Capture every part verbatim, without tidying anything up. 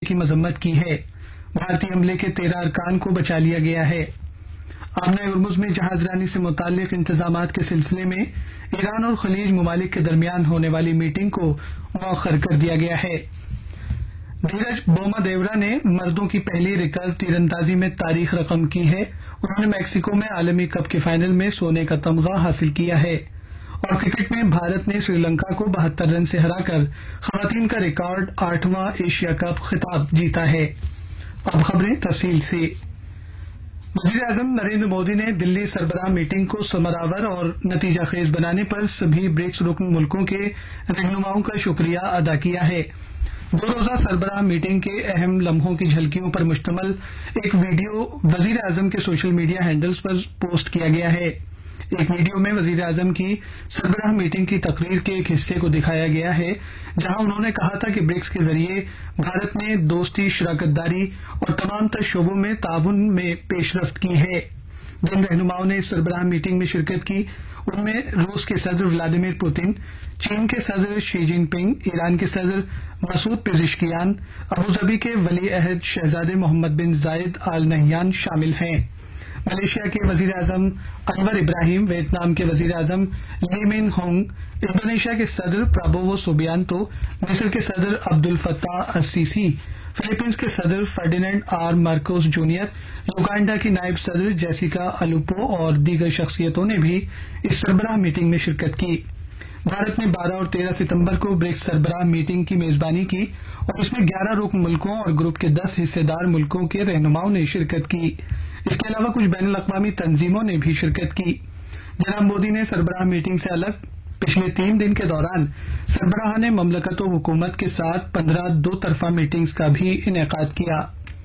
کی مذمت کی ہے۔ بھارتی عملے کے تیرہ ارکان کو بچا لیا گیا ہے۔ آمنہ ہرمز میں جہاز رانی سے متعلق انتظامات کے سلسلے میں ایران اور خلیج ممالک کے درمیان ہونے والی میٹنگ کو مؤخر کر دیا گیا ہے۔ دھیرج بوما دیورا نے مردوں کی پہلی ریکرو تیر اندازی میں تاریخ رقم کی ہے۔ انہوں نے میکسیکو میں عالمی کپ کے فائنل میں سونے کا تمغہ حاصل کیا ہے۔ اور کرکٹ میں بھارت نے سری لنکا کو بہتر رن سے ہرا کر خواتین کا ریکارڈ آٹھواں ایشیا کپ خطاب جیتا ہے۔ اب خبریں تفصیل سے۔ وزیر اعظم نریندر مودی نے دلی سربراہ میٹنگ کو ثمرآور اور نتیجہ خیز بنانے پر سبھی برکس رکن ملکوں کے رہنماؤں کا شکریہ ادا کیا ہے۔ دو روزہ سربراہ میٹنگ کے اہم لمحوں کی جھلکیوں پر مشتمل ایک ویڈیو وزیر اعظم کے سوشل میڈیا ہینڈلز پر پوسٹ کیا گیا ہے۔ ایک ویڈیو میں وزیر اعظم کی سربراہ میٹنگ کی تقریر کے ایک حصے کو دکھایا گیا ہے جہاں انہوں نے کہا تھا کہ برکس کے ذریعے بھارت نے دوستی، شراکت داری اور تمام تر شعبوں میں تعاون میں پیش رفت کی ہے۔ جن رہنماؤں نے اس سربراہ میٹنگ میں شرکت کی ان میں روس کے صدر ولادیمیر پوتن، چین کے صدر شی جن پنگ، ایران کے صدر مسعود پزشکیان، ابوظہبی کے ولی عہد شہزادے محمد بن زائد آل نہیان شامل ہیں۔ ملیشیا کے وزیر اعظم انور ابراہیم، ویتنام کے وزیر اعظم لی من ہونگ، انڈونیشیا کے صدر پرابوو سوبیانتو، مصر کے صدر عبد الفتاح السیسی، فلپائنز کے صدر Ferdinand are Marquis junior, Uganda کی نائب صدر جیسیکا الوپو اور دیگر شخصیتوں نے بھی اس سربراہ میٹنگ میں شرکت کی۔ بھارت نے بارہ اور تیرہ ستمبر کو برکس سربراہ میٹنگ کی میزبانی کی اور اس میں گیارہ رکن ملکوں اور گروپ کے دس حصے دار ملکوں کے رہنماؤں نے شرکت کی۔ اس کے علاوہ کچھ بین الاقوامی تنظیموں نے بھی شرکت کی۔ جناب مودی نے سربراہ میٹنگ سے الگ پچھلے تین دن کے دوران سربراہان مملکت و حکومت کے ساتھ پندرہ دو طرفہ میٹنگز کا بھی انعقاد کیا۔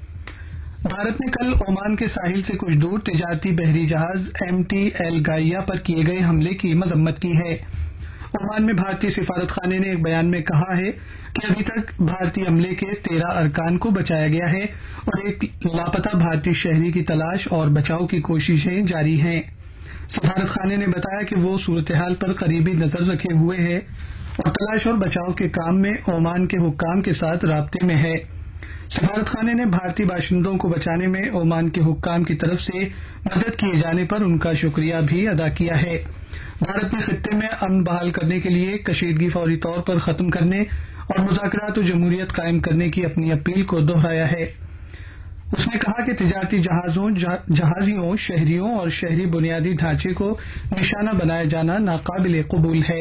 بھارت نے کل عمان کے ساحل سے کچھ دور تجارتی بحری جہاز ایم ٹی ایل گائیا پر کیے گئے حملے کی مذمت کی ہے۔ عمان میں بھارتی سفارت خانے نے ایک بیان میں کہا ہے کہ ابھی تک بھارتی عملے کے تیرہ ارکان کو بچایا گیا ہے اور ایک لاپتہ بھارتی شہری کی تلاش اور بچاؤ کی کوششیں جاری ہیں۔ سفارت خانے نے بتایا کہ وہ صورتحال پر قریبی نظر رکھے ہوئے ہے اور تلاش اور بچاؤ کے کام میں عمان کے حکام کے ساتھ رابطے میں ہے۔ سفارت خانے نے بھارتی باشندوں کو بچانے میں عمان کے حکام کی طرف سے مدد کیے جانے پر ان کا شکریہ بھی ادا کیا ہے۔ بھارت نے خطے میں امن بحال کرنے کے لیے کشیدگی فوری طور پر ختم کرنے اور مذاکرات و جمہوریت قائم کرنے کی اپنی اپیل کو دہرایا ہے۔ اس نے کہا کہ تجارتی جہازوں، جہازیوں، شہریوں اور شہری بنیادی ڈھانچے کو نشانہ بنایا جانا ناقابل قبول ہے۔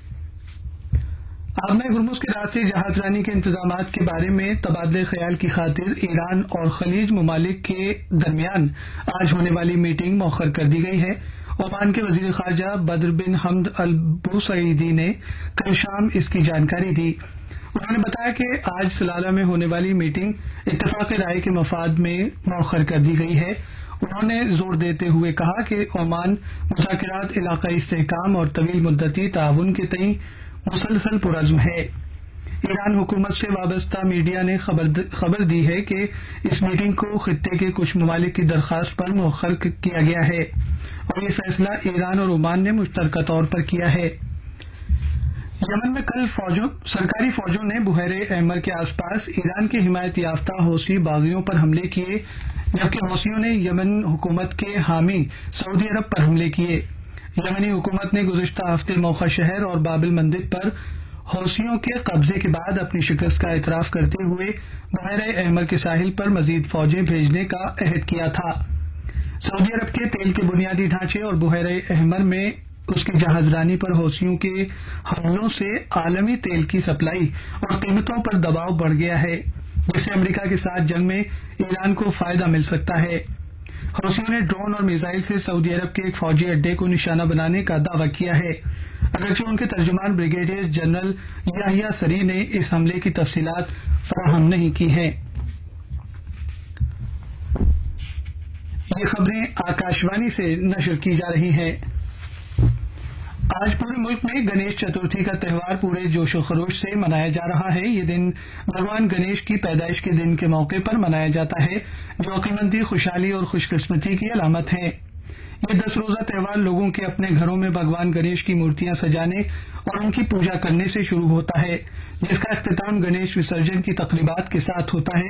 آمنہ ہرمز کے راستے جہاز رانی کے انتظامات کے بارے میں تبادلہ خیال کی خاطر ایران اور خلیج ممالک کے درمیان آج ہونے والی میٹنگ مؤخر کر دی گئی ہے۔ عمان کے وزیر خارجہ بدر بن حمد البوسعیدی نے کل شام اس کی جانکاری دی۔ انہوں نے بتایا کہ آج سلالہ میں ہونے والی میٹنگ اتفاق رائے کے مفاد میں مؤخر کر دی گئی ہے۔ انہوں نے زور دیتے ہوئے کہا کہ عمان مذاکرات، علاقائی استحکام اور طویل مدتی تعاون کے تئیں مسلسل پرعزم ہے۔ ایران حکومت سے وابستہ میڈیا نے خبر دی ہے کہ اس میٹنگ کو خطے کے کچھ ممالک کی درخواست پر مؤخر کیا گیا ہے اور یہ فیصلہ ایران اور عمان نے مشترکہ طور پر کیا ہے۔ یمن میں کل فوجوں سرکاری فوجوں نے بحیرہ احمر کے آس پاس ایران کے حمایت یافتہ حوثی باغیوں پر حملے کیے، جبکہ حوثیوں نے یمن حکومت کے حامی سعودی عرب پر حملے کیے۔ یمنی حکومت نے گزشتہ ہفتے موخا شہر اور بابل مندب پر حوثیوں کے قبضے کے بعد اپنی شکست کا اعتراف کرتے ہوئے بحیرہ احمر کے ساحل پر مزید فوجیں بھیجنے کا عہد کیا تھا۔ سعودی عرب کے تیل کے بنیادی ڈھانچے اور بحیرہ احمر میں اس کی جہاز رانی پر حوثیوں کے حملوں سے عالمی تیل کی سپلائی اور قیمتوں پر دباؤ بڑھ گیا ہے، جس سے امریکہ کے ساتھ جنگ میں ایران کو فائدہ مل سکتا ہے۔ حوثیوں نے ڈرون اور میزائل سے سعودی عرب کے ایک فوجی اڈے کو نشانہ بنانے کا دعویٰ کیا ہے، اگرچہ ان کے ترجمان بریگیڈیئر جنرل یحییٰ سری نے اس حملے کی تفصیلات فراہم نہیں کی ہیں۔ یہ خبریں آکاشوانی سے نشر کی جا رہی ہیں۔ آج پورے ملک میں گنیش چترتھی کا تہوار پورے جوش و خروش سے منایا جا رہا ہے۔ یہ دن بھگوان گنیش کی پیدائش کے دن کے موقع پر منایا جاتا ہے، جو عقیمندی، خوشحالی اور خوش قسمتی کی علامت ہے۔ یہ دس روزہ تہوار لوگوں کے اپنے گھروں میں بھگوان گنیش کی مورتیاں سجانے اور ان کی پوجا کرنے سے شروع ہوتا ہے، جس کا اختتام گنیش وسرجن کی تقریبات کے ساتھ ہوتا ہے۔